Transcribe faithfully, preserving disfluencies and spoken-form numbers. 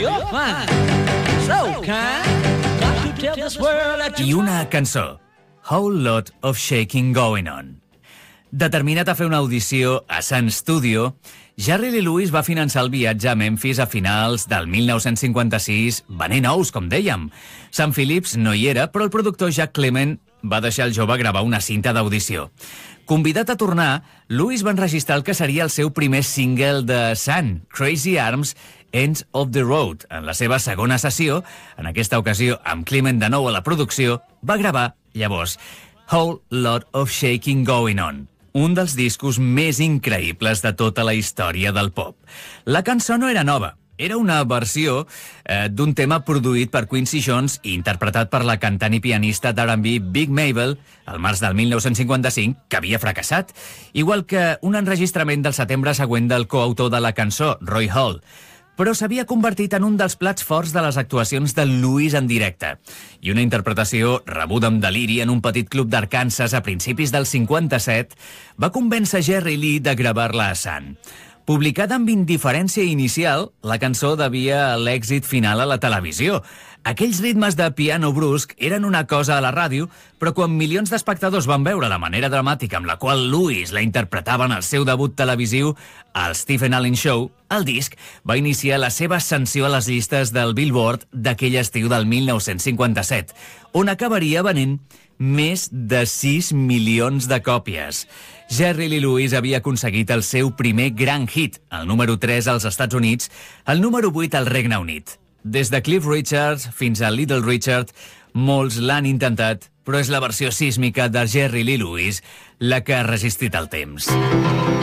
you're fine. So kind, got to tell this world that I una cançó, Whole Lot of Shaking Going On. Determinat a fer una audició a Sun Studio, Jerry Lee Lewis va finançar el viatge a Memphis a finals del mil nou-cents cinquanta-sis, venent ous, com dèiem. Sam Phillips no hi era, però el productor Jack Clement va deixar el jove gravar una cinta d'audició. Convidat a tornar, Lewis va enregistrar el que seria el seu primer single de Sun, Crazy Arms, Ends of the Road. En la seva segona sessió, en aquesta ocasió amb Clement de nou a la producció, va gravar, llavors, Whole Lot of Shaking Going On, un dels discos més increïbles de tota la història del pop. La cançó no era nova, era una versió eh, d'un tema produït per Quincy Jones i interpretat per la cantant i pianista d'R and B Big Mabel al març del mil nou-cents cinquanta-cinc, que havia fracassat, igual que un enregistrament del setembre següent del coautor de la cançó, Roy Hall, però s'havia convertit en un dels plats forts de les actuacions de Lewis en directe, i una interpretació rebuda amb deliri en un petit club d'Arkansas a principis del cinquanta-set va convèncer Jerry Lee de gravar-la a Sun. Publicada amb indiferència inicial, la cançó devia l'èxit final a la televisió. Aquells ritmes de piano brusc eren una cosa a la ràdio, però quan milions d'espectadors van veure la manera dramàtica amb la qual Lewis la interpretava en el seu debut televisiu al Stephen Allen Show, el disc va iniciar la seva ascensió a les llistes del Billboard d'aquell estiu del mil nou-cents cinquanta-set, on acabaria venent més de sis milions de còpies. Jerry Lee Lewis havia aconseguit el seu primer gran hit, el número tres als Estats Units, el número vuit al Regne Unit. Des de Cliff Richard fins a Little Richard, molts l'han intentat, però és la versió sísmica de Jerry Lee Lewis la que ha resistit el temps.